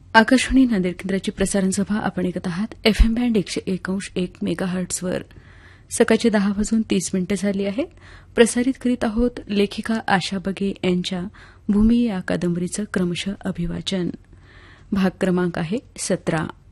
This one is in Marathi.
आकाशवाणी नांदेड केंद्राची प्रसारण सभा आपण ऐकत आहात एफएम बँड 101.1 मेगाहर्ट्झवर. सकाळचे 10:30 झाली आहेत. प्रसारित करीत आहोत लेखिका आशा बगे यांच्या भूमी या कादंबरीचं क्रमशः अभिवाचन. भाग क्रमांक आहे 17.